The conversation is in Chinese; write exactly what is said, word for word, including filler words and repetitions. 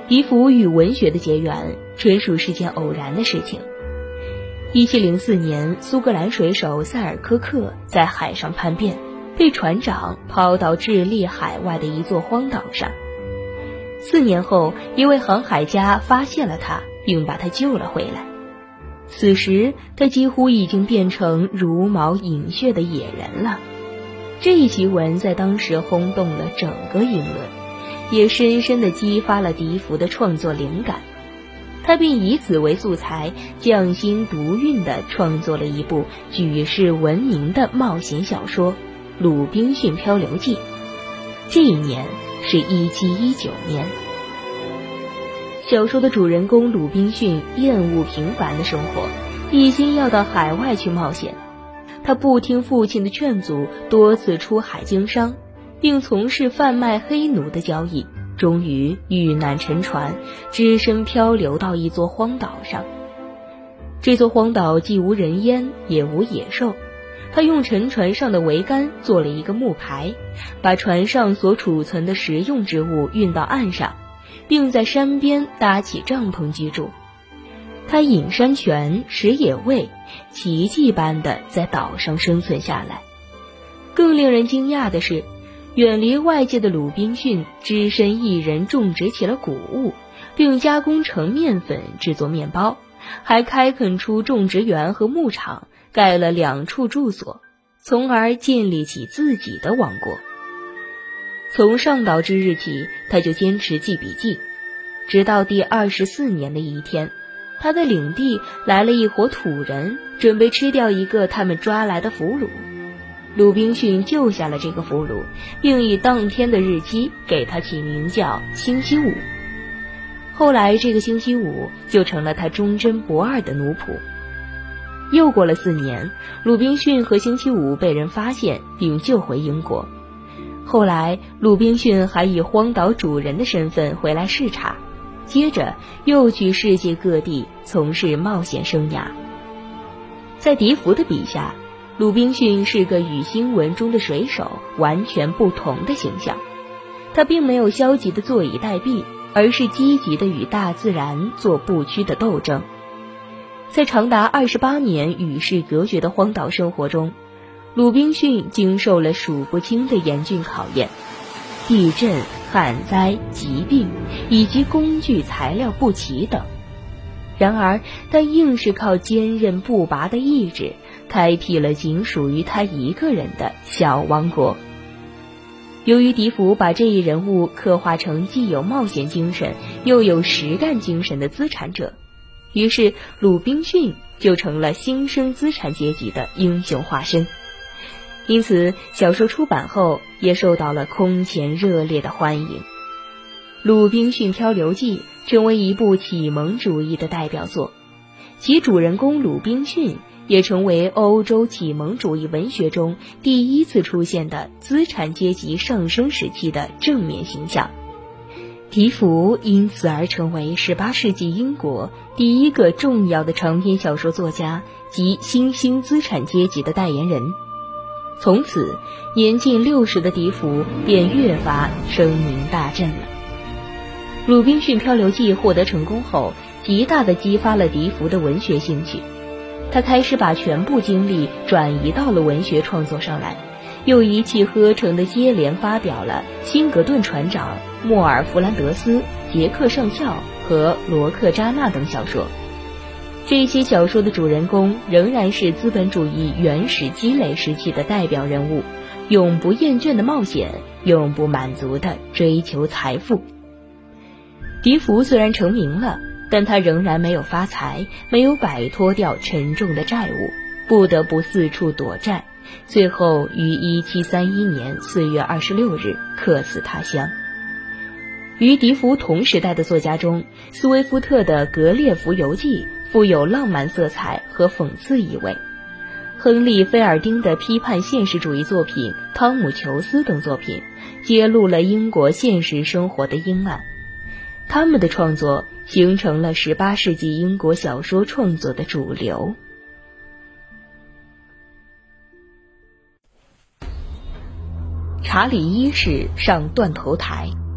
笛福与文学的结缘纯属是件偶然的事情。一七零四年，苏格兰水手塞尔科克在海上叛变，被船长抛到智利海外的一座荒岛上。四年后，一位航海家发现了他，并把他救了回来。此时他几乎已经变成茹毛饮血的野人了。这一奇闻在当时轰动了整个英伦，也深深地激发了笛福的创作灵感。他便以此为素材，匠心独运地创作了一部举世闻名的冒险小说《鲁滨逊漂流记》。这一年是一七一九年。小说的主人公鲁滨逊厌恶平凡的生活，一心要到海外去冒险。他不听父亲的劝阻，多次出海经商，并从事贩卖黑奴的交易，终于遇难沉船，只身漂流到一座荒岛上。这座荒岛既无人烟，也无野兽。他用沉船上的桅杆做了一个木牌，把船上所储存的食用之物运到岸上，并在山边搭起帐篷居住。他饮山泉，食野味，奇迹般的在岛上生存下来。更令人惊讶的是，远离外界的鲁滨逊只身一人种植起了谷物，并加工成面粉制作面包，还开垦出种植园和牧场，盖了两处住所，从而建立起自己的王国。从上岛之日起，他就坚持记笔记，直到第二十四年的一天，他的领地来了一伙土人，准备吃掉一个他们抓来的俘虏。鲁滨逊救下了这个俘虏，并以当天的日期给他起名叫星期五。后来这个星期五就成了他忠贞不二的奴仆。又过了四年，鲁滨逊和星期五被人发现并救回英国。后来鲁滨逊还以荒岛主人的身份回来视察，接着又去世界各地从事冒险生涯。在笛福的笔下，鲁滨逊是个与新闻中的水手完全不同的形象。他并没有消极的坐以待毙，而是积极的与大自然做不屈的斗争。在长达二十八年与世隔绝的荒岛生活中，鲁滨逊经受了数不清的严峻考验，地震、旱灾、疾病以及工具材料不齐等。然而他硬是靠坚韧不拔的意志，开辟了仅属于他一个人的小王国。由于笛福把这一人物刻画成既有冒险精神又有实干精神的资产者，于是鲁滨逊就成了新生资产阶级的英雄化身。因此小说出版后也受到了空前热烈的欢迎。《鲁滨逊漂流记》成为一部启蒙主义的代表作，其主人公鲁滨逊也成为欧洲启蒙主义文学中第一次出现的资产阶级上升时期的正面形象。笛福因此而成为十八世纪英国第一个重要的长篇小说作家及新兴资产阶级的代言人。从此，年近六十的笛福便越发声名大振了。《鲁滨逊漂流记》获得成功后，极大地激发了笛福的文学兴趣。他开始把全部精力转移到了文学创作上来，又一气呵成地接连发表了《辛格顿船长》、《莫尔弗兰德斯》、《杰克上校》和《罗克扎纳》等小说。这些小说的主人公仍然是资本主义原始积累时期的代表人物，永不厌倦的冒险，永不满足的追求财富。笛福虽然成名了，但他仍然没有发财，没有摆脱掉沉重的债务，不得不四处躲债，最后于一七三一年四月二十六日客死他乡。与笛福同时代的作家中，斯威夫特的《格列佛游记》富有浪漫色彩和讽刺意味，亨利·菲尔丁的批判现实主义作品《汤姆·裘斯》等作品揭露了英国现实生活的阴暗。他们的创作形成了十八世纪英国小说创作的主流。查理一世上断头台。